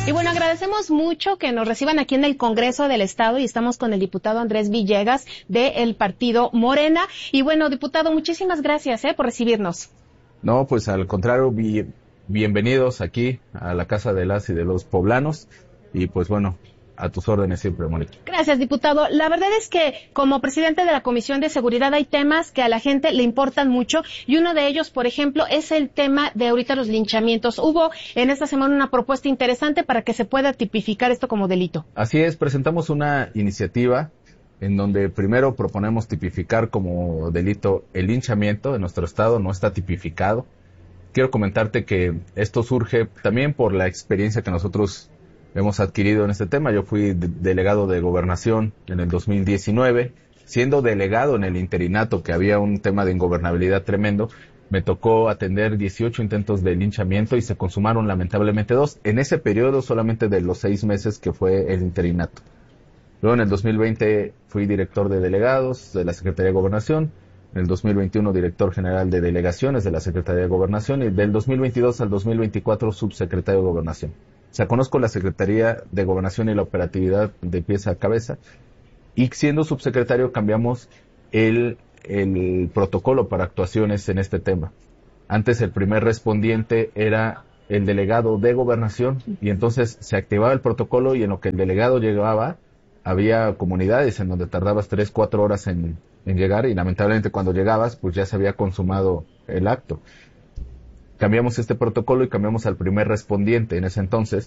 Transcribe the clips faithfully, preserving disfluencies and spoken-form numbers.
Y bueno, agradecemos mucho que nos reciban aquí en el Congreso del Estado y estamos con el diputado Andrés Villegas del partido Morena. Y bueno, diputado, muchísimas gracias eh, por recibirnos. No, pues al contrario, bi- bienvenidos aquí a la Casa de las y de los Poblanos y pues bueno, a tus órdenes siempre, Mónica. Gracias, diputado. La verdad es que como presidente de la Comisión de Seguridad hay temas que a la gente le importan mucho y uno de ellos, por ejemplo, es el tema de ahorita los linchamientos. Hubo en esta semana una propuesta interesante para que se pueda tipificar esto como delito. Así es, presentamos una iniciativa en donde primero proponemos tipificar como delito el linchamiento. En nuestro estado no está tipificado. Quiero comentarte que esto surge también por la experiencia que nosotros hemos adquirido en este tema. Yo fui de- delegado de gobernación en el dos mil diecinueve. Siendo delegado en el interinato, que había un tema de ingobernabilidad tremendo, me tocó atender dieciocho intentos de linchamiento y se consumaron lamentablemente dos. En ese periodo solamente de los seis meses que fue el interinato. Luego en el dos mil veinte fui director de delegados de la Secretaría de Gobernación. En el dos mil veintiuno director general de delegaciones de la Secretaría de Gobernación y del dos mil veintidós al dos mil veinticuatro subsecretario de Gobernación. O sea, conozco la Secretaría de Gobernación y la operatividad de pies a cabeza. Y siendo subsecretario cambiamos el, el protocolo para actuaciones en este tema. Antes el primer respondiente era el delegado de Gobernación y entonces se activaba el protocolo y en lo que el delegado llegaba había comunidades en donde tardabas tres, cuatro horas en, en llegar y lamentablemente cuando llegabas pues ya se había consumado el acto. Cambiamos este protocolo y cambiamos al primer respondiente en ese entonces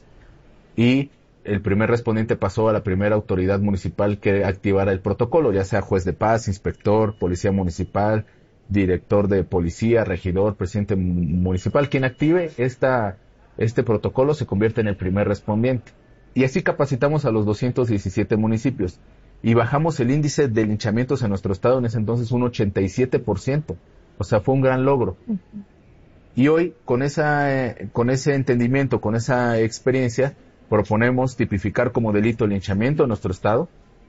y el primer respondiente pasó a la primera autoridad municipal que activara el protocolo, ya sea juez de paz, inspector, policía municipal, director de policía, regidor, presidente municipal. Quien active esta, este protocolo se convierte en el primer respondiente. Y así capacitamos a los doscientos diecisiete municipios y bajamos el índice de linchamientos en nuestro estado en ese entonces un ochenta y siete por ciento. O sea, fue un gran logro. Y hoy, con esa, eh, con ese entendimiento, con esa experiencia, proponemos tipificar como delito el linchamiento en nuestro estado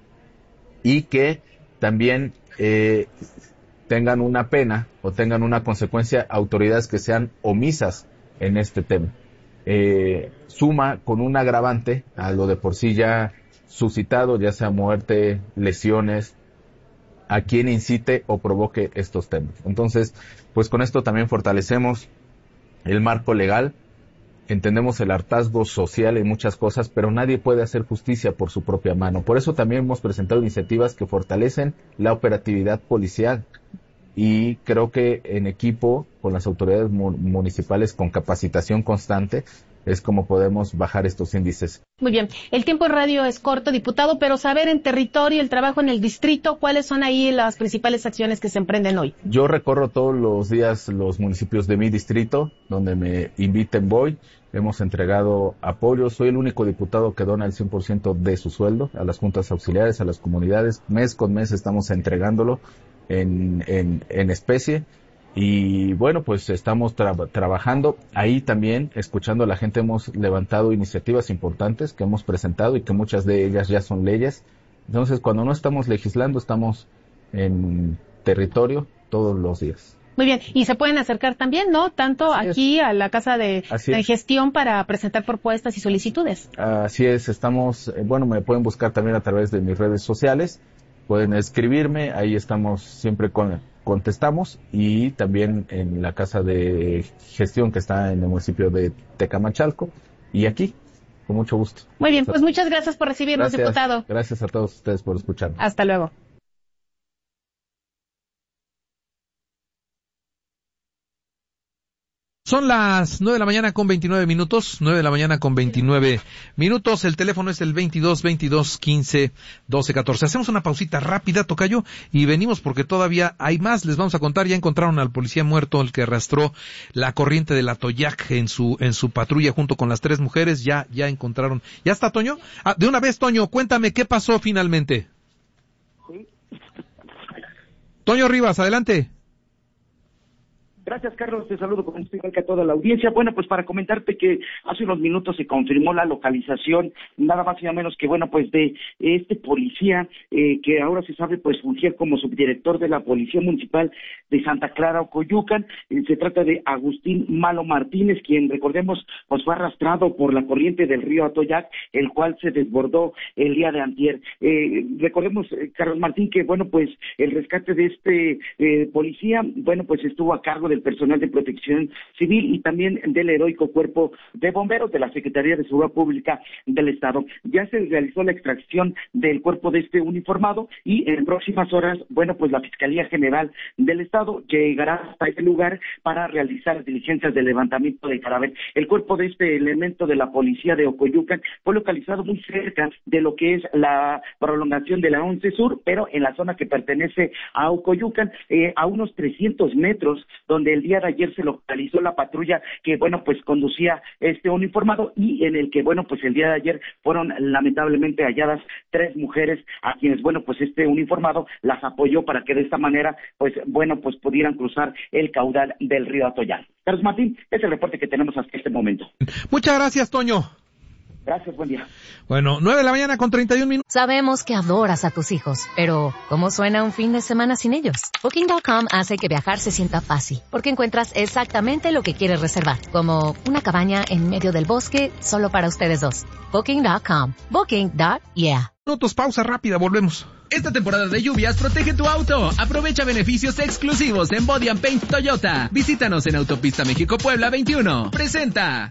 y que también eh, tengan una pena o tengan una consecuencia autoridades que sean omisas en este tema. Eh, suma con un agravante a lo de por sí ya suscitado, ya sea muerte, lesiones, a quien incite o provoque estos temas. Entonces, pues con esto también fortalecemos el marco legal, entendemos el hartazgo social en muchas cosas, pero nadie puede hacer justicia por su propia mano. Por eso también hemos presentado iniciativas que fortalecen la operatividad policial y creo que en equipo con las autoridades mu- municipales con capacitación constante es como podemos bajar estos índices. Muy bien, el tiempo en radio es corto, diputado, pero saber en territorio, el trabajo en el distrito, ¿cuáles son ahí las principales acciones que se emprenden hoy? Yo recorro todos los días los municipios de mi distrito, donde me inviten voy. Hemos entregado apoyo. Soy el único diputado que dona el cien por ciento de su sueldo a las juntas auxiliares, a las comunidades. Mes con mes estamos entregándolo en, en, en especie. Y bueno, pues estamos tra- trabajando ahí también, escuchando a la gente. Hemos levantado iniciativas importantes que hemos presentado y que muchas de ellas ya son leyes. Entonces, cuando no estamos legislando, estamos en territorio todos los días. Muy bien, y se pueden acercar también, ¿no? Tanto Así aquí es. a la Casa de, Así de es. Gestión para presentar propuestas y solicitudes. Así es, estamos, eh, bueno, me pueden buscar también a través de mis redes sociales, pueden escribirme, ahí estamos, siempre con, contestamos, y también en la Casa de Gestión que está en el municipio de Tecamachalco, y aquí, con mucho gusto. Muy bien, pues muchas gracias por recibirnos, Gracias, diputado. gracias a todos ustedes por escucharnos. Hasta luego. Son las nueve de la mañana con veintinueve minutos, nueve de la mañana con veintinueve minutos, el teléfono es el veintidós, veintidós, quince, doce, catorce. Hacemos una pausita rápida, tocayo, y venimos porque todavía hay más, les vamos a contar. Ya encontraron al policía muerto, el que arrastró la corriente del Atoyac en su, en su patrulla junto con las tres mujeres, ya, ya encontraron. ¿Ya está, Toño? Ah, de una vez, Toño, cuéntame, ¿qué pasó finalmente? Sí. Toño Rivas, adelante. Gracias, Carlos. Te saludo con gusto igual que a toda la audiencia. Bueno, pues para comentarte que hace unos minutos se confirmó la localización, nada más y nada menos que, bueno, pues de este policía eh, que ahora se sabe, pues, fungir como subdirector de la Policía Municipal de Santa Clara, Ocoyucan. Eh, se trata de Agustín Malo Martínez, quien, recordemos, pues fue arrastrado por la corriente del río Atoyac, el cual se desbordó el día de antier. Eh, recordemos, eh, Carlos Martín, que, bueno, pues el rescate de este eh, policía, bueno, pues estuvo a cargo de del personal de protección civil y también del heroico cuerpo de bomberos de la Secretaría de Seguridad Pública del Estado. Ya se realizó la extracción del cuerpo de este uniformado y en próximas horas, bueno, pues la Fiscalía General del Estado llegará hasta ese lugar para realizar diligencias de levantamiento de cadáver. El cuerpo de este elemento de la policía de Ocoyucan fue localizado muy cerca de lo que es la prolongación de la once Sur, pero en la zona que pertenece a Ocoyucan, eh, a unos trescientos metros, donde el día de ayer se localizó la patrulla que, bueno, pues conducía este uniformado y en el que, bueno, pues el día de ayer fueron lamentablemente halladas tres mujeres a quienes, bueno, pues este uniformado las apoyó para que de esta manera, pues, bueno, pues pudieran cruzar el caudal del río Atoyac. Carlos Martín, es el reporte que tenemos hasta este momento. Muchas gracias, Toño. Gracias, buen día. Bueno, nueve de la mañana con treinta y un minutos. Sabemos que adoras a tus hijos, pero ¿cómo suena un fin de semana sin ellos? Booking punto com hace que viajar se sienta fácil, porque encuentras exactamente lo que quieres reservar, como una cabaña en medio del bosque solo para ustedes dos. Booking punto com. Booking. Yeah. Minutos, pausa rápida, volvemos. Esta temporada de lluvias protege tu auto. Aprovecha beneficios exclusivos en Body and Paint Toyota. Visítanos en Autopista México-Puebla veintiuno. Presenta.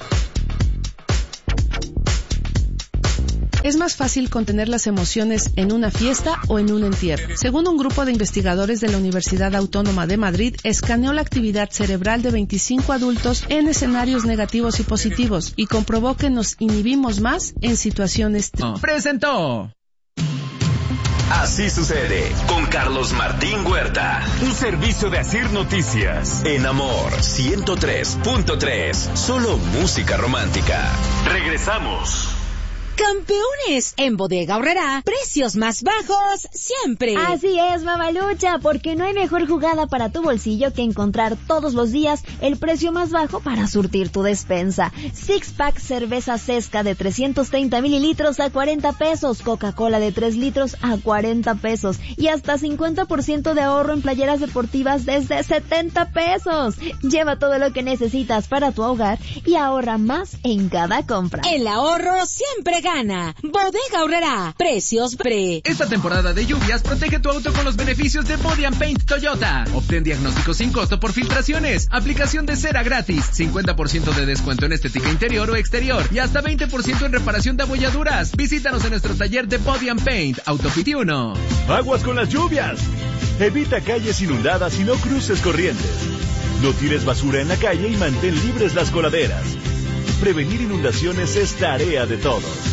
Es más fácil contener las emociones en una fiesta o en un entierro. Según un grupo de investigadores de la Universidad Autónoma de Madrid, escaneó la actividad cerebral de veinticinco adultos en escenarios negativos y positivos y comprobó que nos inhibimos más en situaciones... Oh. Presentó. Así sucede con Carlos Martín Huerta. Un servicio de Asir Noticias. En Amor ciento tres punto tres. Solo música romántica. Regresamos. Campeones, en Bodega Aurrerá, precios más bajos siempre. Así es, mamalucha, porque no hay mejor jugada para tu bolsillo que encontrar todos los días el precio más bajo para surtir tu despensa. Six Pack cerveza Sesca de trescientos treinta mililitros a cuarenta pesos, Coca-Cola de tres litros a cuarenta pesos y hasta cincuenta por ciento de ahorro en playeras deportivas desde setenta pesos. Lleva todo lo que necesitas para tu hogar y ahorra más en cada compra. El ahorro siempre gana. Bodega Aurrerá. Precios pre. Esta temporada de lluvias protege tu auto con los beneficios de Body and Paint Toyota. Obtén diagnóstico sin costo por filtraciones, aplicación de cera gratis, cincuenta por ciento de descuento en estética interior o exterior y hasta veinte por ciento en reparación de abolladuras. Visítanos en nuestro taller de Body and Paint, Auto veintiuno. Aguas con las lluvias. Evita calles inundadas y no cruces corrientes. No tires basura en la calle y mantén libres las coladeras. Prevenir inundaciones es tarea de todos.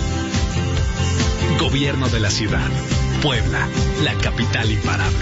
Gobierno de la Ciudad. Puebla, la capital imparable.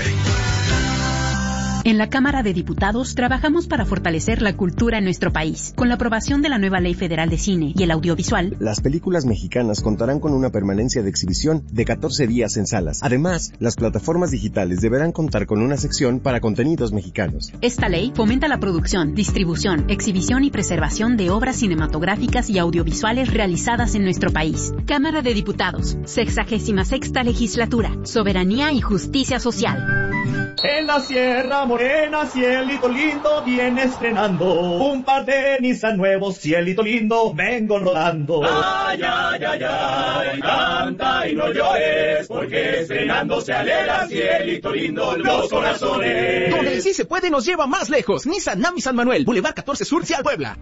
En la Cámara de Diputados trabajamos para fortalecer la cultura en nuestro país. Con la aprobación de la nueva Ley Federal de Cine y el Audiovisual, las películas mexicanas contarán con una permanencia de exhibición de catorce días en salas. Además, las plataformas digitales deberán contar con una sección para contenidos mexicanos. Esta ley fomenta la producción, distribución, exhibición y preservación de obras cinematográficas y audiovisuales realizadas en nuestro país. Cámara de Diputados, sexagésima sexta legislatura, soberanía y justicia social. En la Sierra Morena, cielito lindo, viene estrenando un par de Nissan nuevos, cielito lindo, vengo rodando. Ay, ay, ay, ay, canta y no llores, porque estrenando se alegra, cielito lindo, los corazones. Donde el sí se puede nos lleva más lejos. Nissan Nami San Manuel, Boulevard catorce Sur, Cial Puebla.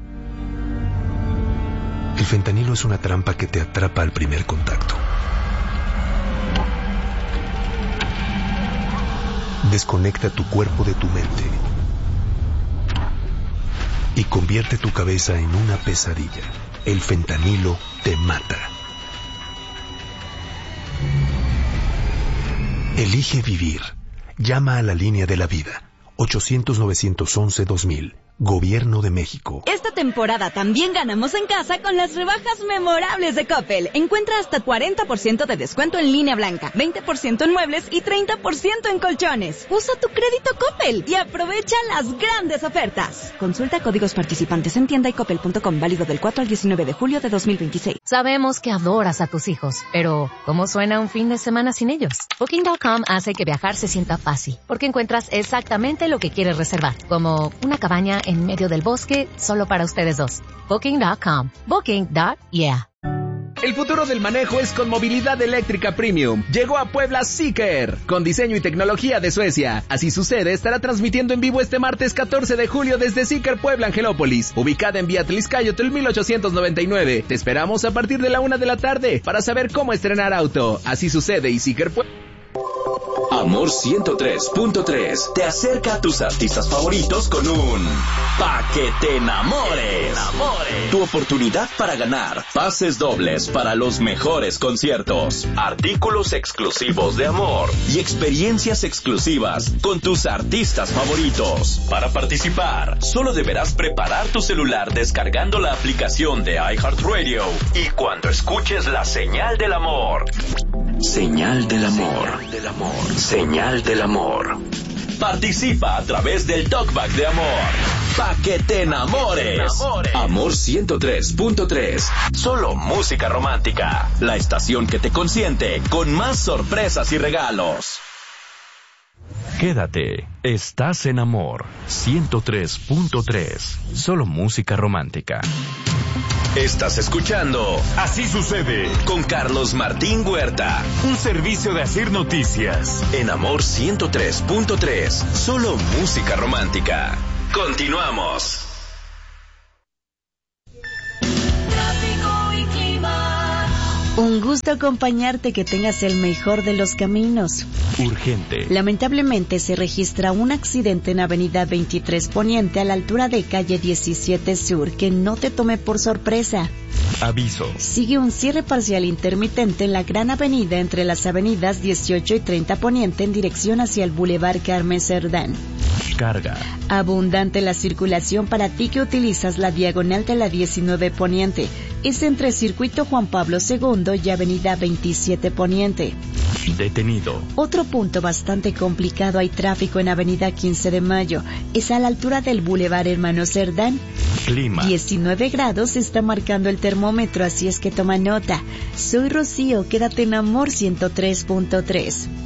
El fentanilo es una trampa que te atrapa al primer contacto. Desconecta tu cuerpo de tu mente y convierte tu cabeza en una pesadilla. El fentanilo te mata. Elige vivir. Llama a la línea de la vida. ochocientos, novecientos once, dos mil. Gobierno de México. Esta temporada también ganamos en casa con las rebajas memorables de Coppel. Encuentra hasta cuarenta por ciento de descuento en línea blanca, veinte por ciento en muebles y treinta por ciento en colchones. Usa tu crédito Coppel y aprovecha las grandes ofertas. Consulta códigos participantes en tienda y coppel punto com, válido del cuatro al diecinueve de julio de dos mil veintiséis. Sabemos que adoras a tus hijos, pero ¿cómo suena un fin de semana sin ellos? Booking punto com hace que viajar se sienta fácil, porque encuentras exactamente lo que quieres reservar, como una cabaña en medio del bosque solo para ustedes dos. Booking punto com. Booking. Yeah. El futuro del manejo es con movilidad eléctrica premium. Llegó a Puebla Zeekr, con diseño y tecnología de Suecia. Así sucede, estará transmitiendo en vivo este martes catorce de julio desde Zeekr Puebla Angelópolis, ubicada en Vía Tliscayotl mil ochocientos noventa y nueve. Te esperamos a partir de la una de la tarde para saber cómo estrenar auto. Así sucede y Zeekr Puebla. Amor ciento tres punto tres te acerca a tus artistas favoritos con un Pa' que te enamores. Tu oportunidad para ganar pases dobles para los mejores conciertos, artículos exclusivos de Amor y experiencias exclusivas con tus artistas favoritos. Para participar, solo deberás preparar tu celular descargando la aplicación de iHeartRadio y cuando escuches la señal del amor. Señal del amor. Señal del amor. Señal del amor. Participa a través del Talkback de Amor. Pa' que te enamores. Amor ciento tres punto tres. Solo música romántica. La estación que te consiente con más sorpresas y regalos. Quédate. Estás en Amor ciento tres punto tres. Solo música romántica. Estás escuchando Así Sucede con Carlos Martín Huerta. Un servicio de Asir Noticias. En Amor ciento tres punto tres. Solo música romántica. Continuamos. Tráfico y clima. Un gusto acompañarte, que tengas el mejor de los caminos. Urgente. Lamentablemente se registra un accidente en Avenida veintitrés Poniente a la altura de calle diecisiete Sur, que no te tome por sorpresa. Aviso. Sigue un cierre parcial intermitente en la Gran Avenida entre las avenidas dieciocho y treinta Poniente en dirección hacia el Boulevard Carmen Cerdán. Carga. Abundante la circulación para ti que utilizas la diagonal de la diecinueve Poniente. Es entre Circuito Juan Pablo segundo y Avenida veintisiete Poniente. Detenido. Otro punto bastante complicado, hay tráfico en Avenida quince de Mayo. Es a la altura del Boulevard Hermano Cerdán. Clima. diecinueve grados está marcando el termómetro, así es que toma nota. Soy Rocío, quédate en Amor ciento tres punto tres.